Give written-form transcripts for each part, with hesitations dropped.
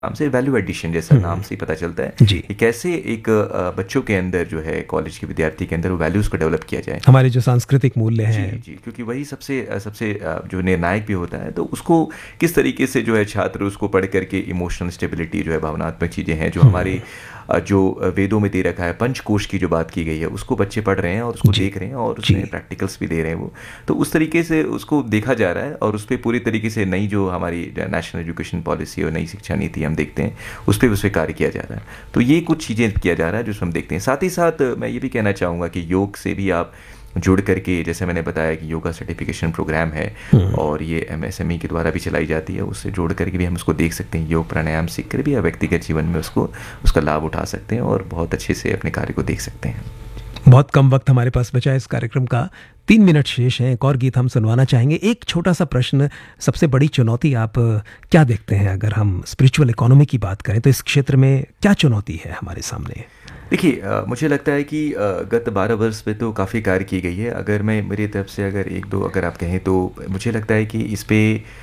नाम से value addition, जैसा नाम से ही पता चलता है जी। कि कैसे एक बच्चों के अंदर जो है, कॉलेज के विद्यार्थी के अंदर वो वैल्यूज़ को डेवलप किया जाए। हमारे जो सांस्कृतिक मूल्य जी, हैं। जी, क्योंकि वही सबसे सबसे जो निर्णायक भी होता है, तो उसको किस तरीके से जो है छात्र उसको पढ़ करके इमोशनल स्टेबिलिटी जो है, भावनात्मक चीज़ें हैं जो हमारे जो वेदों में दे रखा है, पंचकोश की जो बात की गई है, उसको बच्चे पढ़ रहे हैं और उसको जी। देख रहे हैं और जी। उसमें प्रैक्टिकल्स भी दे रहे हैं वो। तो उस तरीके से उसको देखा जा रहा है और उस पे पूरी तरीके से नई जो हमारी नेशनल एजुकेशन पॉलिसी और नई शिक्षा नीति हम देखते हैं, उस पे कार्य किया जा रहा है। तो ये कुछ चीज़ें किया जा रहा है जो हम देखते हैं। साथ ही साथ मैं ये भी कहना चाहूँगा कि योग से भी आप जुड़ करके, जैसे मैंने बताया कि योगा सर्टिफिकेशन प्रोग्राम है और ये एमएसएमई के द्वारा भी चलाई जाती है, उससे जोड़ करके भी हम उसको देख सकते हैं। योग प्राणायाम सीख कर भी आप व्यक्तिगत जीवन में उसका लाभ उठा सकते हैं और बहुत अच्छे से अपने कार्य को देख सकते हैं। बहुत कम वक्त हमारे पास बचा है इस कार्यक्रम का, 3 मिनट शेष हैं, एक और गीत हम सुनवाना चाहेंगे। एक छोटा सा प्रश्न, सबसे बड़ी चुनौती आप क्या देखते हैं? अगर हम स्पिरिचुअल इकोनॉमी की बात करें तो इस क्षेत्र में क्या चुनौती है हमारे सामने? देखिए, मुझे लगता है कि गत 12 वर्ष में तो काफ़ी कार्य की गई है। अगर मैं मेरी तरफ से अगर 1-2 अगर आप कहें तो मुझे लगता है कि इस पे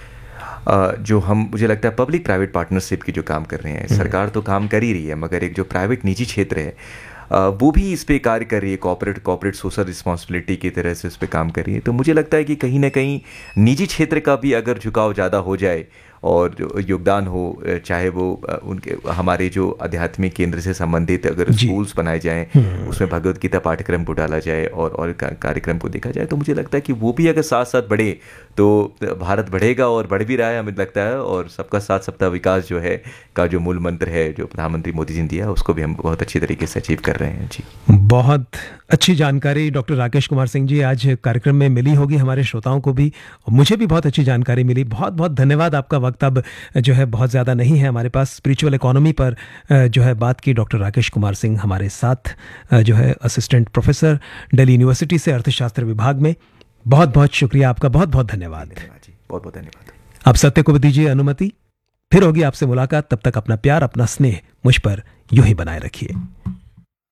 जो हम, मुझे लगता है पब्लिक प्राइवेट पार्टनरशिप की जो काम कर रहे हैं, सरकार तो काम कर ही रही है, मगर एक जो प्राइवेट निजी क्षेत्र है वो भी इस पे कार्य कर रही है, कॉर्पोरेट सोशल रिस्पॉन्सिबिलिटी की तरह से इस पे काम कर रही है। तो मुझे लगता है कि कहीं ना कहीं निजी क्षेत्र का भी अगर झुकाव ज़्यादा हो जाए और जो योगदान हो, चाहे वो उनके हमारे जो आध्यात्मिक केंद्र से संबंधित अगर स्कूल्स बनाए जाएं, उसमें भगवत गीता पाठ्यक्रम को डाला जाए और कार्यक्रम को देखा जाए, तो मुझे लगता है कि वो भी अगर साथ साथ बढ़े तो भारत बढ़ेगा और बढ़ भी रहा है हमें लगता है। और सबका साथ सबका विकास जो है का जो मूल मंत्र है, जो प्रधानमंत्री मोदी जी ने दिया, उसको भी हम बहुत अच्छी तरीके से अचीव कर रहे हैं। जी, बहुत अच्छी जानकारी डॉक्टर राकेश कुमार सिंह जी आज कार्यक्रम में मिली होगी हमारे श्रोताओं को भी, मुझे भी बहुत अच्छी जानकारी मिली। बहुत बहुत धन्यवाद। आपका वक्त अब जो है बहुत ज़्यादा नहीं है हमारे पास। स्पिरिचुअल इकोनॉमी पर जो है बात की डॉक्टर राकेश कुमार सिंह हमारे साथ, जो है असिस्टेंट प्रोफेसर दिल्ली यूनिवर्सिटी से अर्थशास्त्र विभाग में। बहुत बहुत शुक्रिया आपका, बहुत बहुत धन्यवाद। जी, बहुत बहुत धन्यवाद। आप सत्य को भी दीजिए अनुमति, फिर होगी आपसे मुलाकात। तब तक अपना प्यार, अपना स्नेह मुझ पर यूं ही बनाए रखिए।